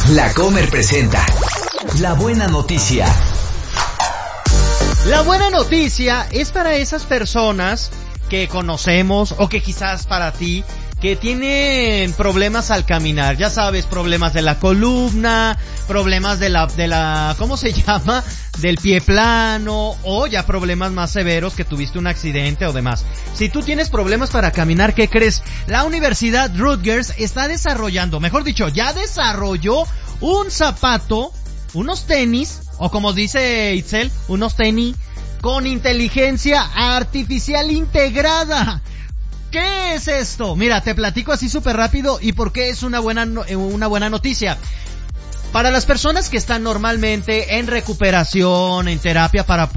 La Comer presenta La Buena Noticia. La buena noticia es para esas personas que conocemos o que quizás para ti que tienen problemas al caminar, ya sabes, problemas de la columna, problemas de la ¿cómo se llama? Del pie plano, o ya problemas más severos que tuviste un accidente o demás. Si tú tienes problemas para caminar, ¿qué crees? La Universidad Rutgers está desarrollando, mejor dicho, ya desarrolló un zapato, unos tenis, o como dice Itzel, unos tenis con inteligencia artificial integrada. ¿Qué es esto? Mira, te platico así súper rápido y por qué es una buena noticia. Para las personas que están normalmente en recuperación, en terapia para